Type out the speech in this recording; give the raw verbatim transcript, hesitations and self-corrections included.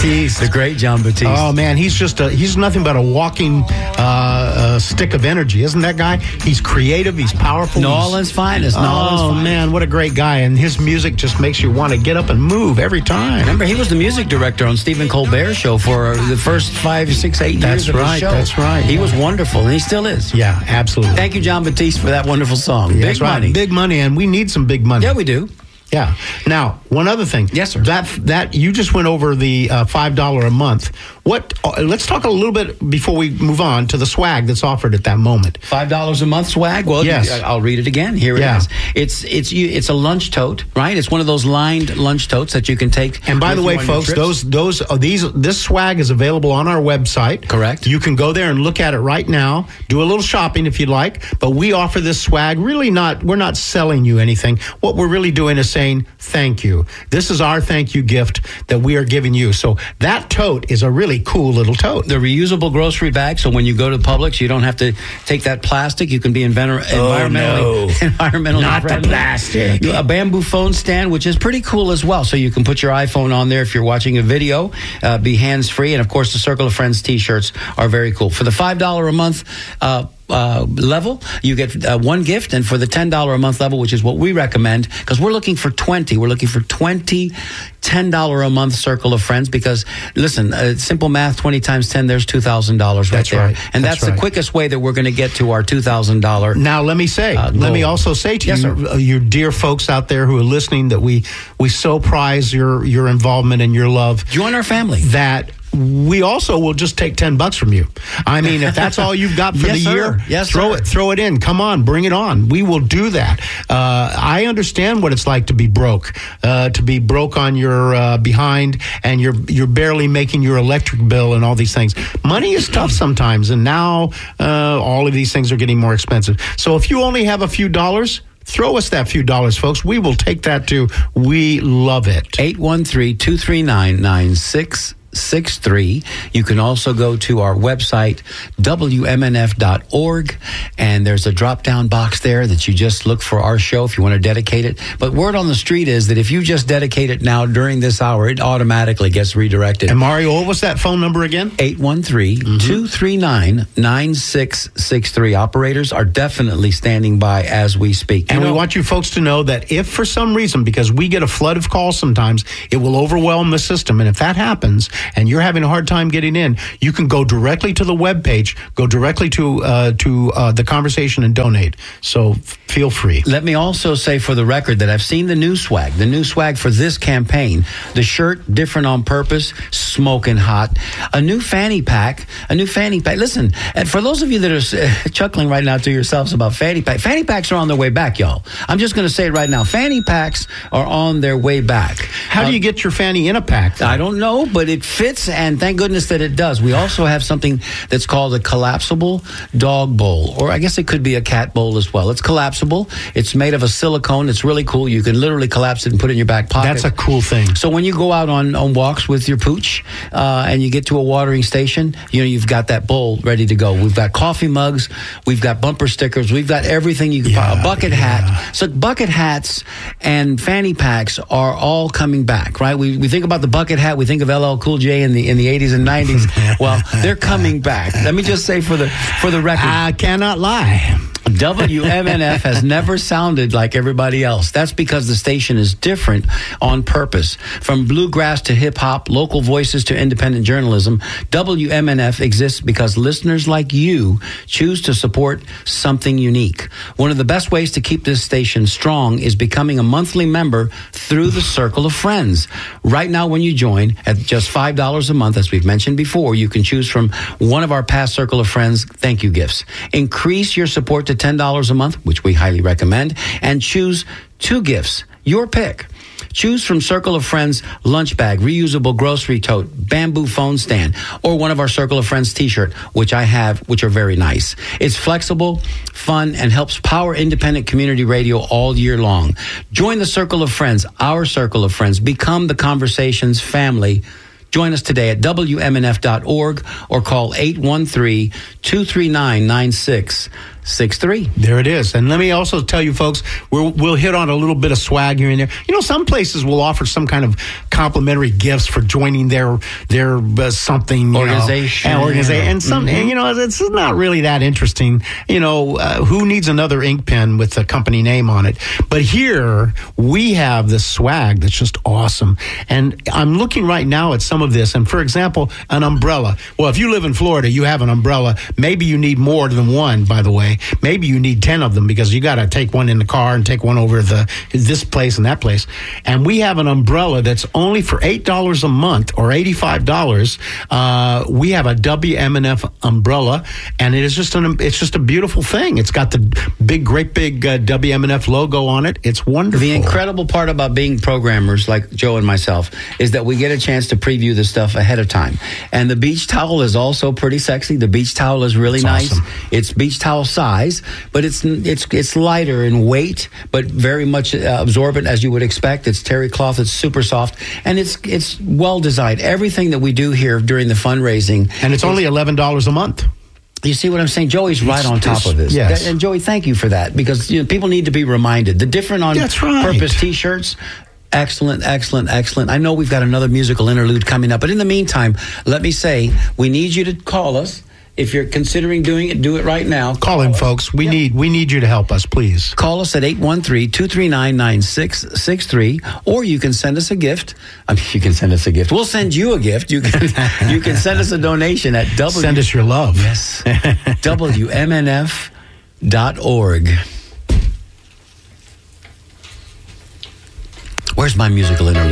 Batiste. The great John Batiste. Oh, man, he's just a, he's nothing but a walking uh, uh, stick of energy, isn't that guy? He's creative, he's powerful. New Orleans finest. New Orleans Oh, finest. man, what a great guy. And his music just makes you want to get up and move every time. Remember, he was the music director on Stephen Colbert's show for the first five, six, eight That's years of right, the show. that's right. He was wonderful, and he still is. Yeah, absolutely. Thank you, John Batiste, for that wonderful song. Yeah, Big that's right. money. Big money, and we need some big money. Yeah, we do. Yeah. Now, one other thing. Yes, sir. That that you just went over the uh, five dollars a month. What? Uh, let's talk a little bit before we move on to the swag that's offered at that moment. Five dollars a month swag. Well, Yes. I'll read it again. Here Yeah. it is. It's it's you. It's a lunch tote, right? It's one of those lined lunch totes that you can take. And by with the you way, on your folks, trips. those those uh, these this swag is available on our website. Correct. You can go there and look at it right now. Do a little shopping if you'd like. But we offer this swag. Really, not we're not selling you anything. What we're really doing is saying thank you. This is our thank you gift that we are giving you. So that tote is a really cool little tote. The reusable grocery bag, so when you go to Publix, you don't have to take that plastic. You can be envir- environmentally, environmentally Not the friendly. plastic. A bamboo phone stand, which is pretty cool as well. So you can put your iPhone on there if you're watching a video, uh, be hands-free. And, of course, the Circle of Friends T-shirts are very cool. For the five dollars a month uh Uh, level, you get uh, one gift, and for the ten dollars a month level, which is what we recommend, because we're looking for twenty, we're looking for twenty ten dollars a month Circle of Friends, because, listen, uh, simple math, twenty times ten, there's two thousand dollars right That's there. right. And That's that's, right. the quickest way that we're going to get to our two thousand dollars. Now, let me say, Uh, let me goal. also say to Yes, you, sir. uh, you dear folks out there who are listening, that we we so prize your your involvement and your love. Join our family. That we also will just take ten bucks from you. I mean, if that's all you've got for Yes, the sir. year, Yes, throw sir. it, throw it in. Come on, bring it on. We will do that. Uh, I understand what it's like to be broke, uh, to be broke on your uh, behind, and you're you're barely making your electric bill and all these things. Money is tough sometimes, and now uh, all of these things are getting more expensive. So if you only have a few dollars, throw us that few dollars, folks. We will take that too. We love it. eight one three, two three nine, nine six six three. You can also go to our website, W M N F dot org, and there's a drop-down box there that you just look for our show if you want to dedicate it. But word on the street is that if you just dedicate it now during this hour, it automatically gets redirected. And Mario, what was that phone number again? eight one three, two three nine, nine six six three. Operators are definitely standing by as we speak. And You we know- want you folks to know that if for some reason, because we get a flood of calls sometimes, it will overwhelm the system. And if that happens and you're having a hard time getting in, you can go directly to the webpage, go directly to uh, to uh, the conversation and donate. So f- feel free. Let me also say for the record that I've seen the new swag, the new swag for this campaign. The shirt, different on purpose, smoking hot. A new fanny pack, a new fanny pack. Listen, and for those of you that are uh, chuckling right now to yourselves about fanny pack, fanny packs are on their way back, y'all. I'm just going to say it right now. Fanny packs are on their way back. How Uh, do you get your fanny in a pack, though? I don't know, but it fits, and thank goodness that it does. We also have something that's called a collapsible dog bowl, or I guess it could be a cat bowl as well. It's collapsible. It's made of a silicone. It's really cool. You can literally collapse it and put it in your back pocket. That's a cool thing. So when you go out on, on walks with your pooch uh, and you get to a watering station, you know, you've got that bowl ready to go. We've got coffee mugs. We've got bumper stickers. We've got everything you can Yeah, buy. A bucket yeah. hat. So bucket hats and fanny packs are all coming back, right? We we think about the bucket hat. We think of L L Cool J in the in the eighties and nineties. Well, they're coming back. Let me just say for the for the record, I cannot lie. W M N F has never sounded like everybody else. That's because the station is different on purpose. From bluegrass to hip hop, local voices to independent journalism, W M N F exists because listeners like you choose to support something unique. One of the best ways to keep this station strong is becoming a monthly member through the Circle of Friends. Right now, when you join at just five dollars a month, as we've mentioned before, you can choose from one of our past Circle of Friends thank you gifts. Increase your support to ten dollars a month, which we highly recommend, and choose two gifts, your pick. Choose from Circle of Friends lunch bag, reusable grocery tote, bamboo phone stand, or one of our Circle of Friends t-shirt, which I have, which are very nice. It's flexible, fun, and helps power independent community radio all year long. Join the Circle of Friends, our Circle of Friends. Become the Conversations family. Join us today at W M N F dot org or call eight one three, two three nine, nine six six three. There it is. And let me also tell you, folks, we'll, we'll hit on a little bit of swag here and there. You know, some places will offer some kind of complimentary gifts for joining their their uh, something, you organization. know, and organization. And some, Mm-hmm. and, you know, it's not really that interesting. You know, uh, who needs another ink pen with a company name on it? But here we have this swag that's just awesome. And I'm looking right now at some of this. And for example, an umbrella. Well, if you live in Florida, you have an umbrella. Maybe you need more than one, by the way. Maybe you need ten of them because you got to take one in the car and take one over the this place and that place. And we have an umbrella that's only for eight dollars a month or eighty-five dollars. Uh, we have a W M N F umbrella, and it is just an it's just a beautiful thing. It's got the big, great big uh, W M N F logo on it. It's wonderful. The incredible part about being programmers like Joe and myself is that we get a chance to preview the stuff ahead of time. And the beach towel is also pretty sexy. The beach towel is really It's nice. awesome. It's beach towel size, but it's it's it's lighter in weight, but very much uh, absorbent as you would expect. It's terry cloth. It's super soft, and it's it's well designed. Everything that we do here during the fundraising, And it's only eleven dollars a month. you see what I'm saying? Joey's right on top of this. Yes. And Joey, thank you for that, because you know, people need to be reminded. The different on That's right. purpose T-shirts. Excellent, excellent, excellent. I know we've got another musical interlude coming up, but in the meantime, let me say, we need you to call us. If you're considering doing it, do it right now. Call in, us. folks. We Yep. need we need you to help us, please. Call us at eight one three, two three nine, nine six six three, or you can send us a gift. I mean, you can send us a gift. We'll send you a gift. You can you can send us a donation at W. Send us your love. Yes. W M N F dot org. Where's my musical interlude?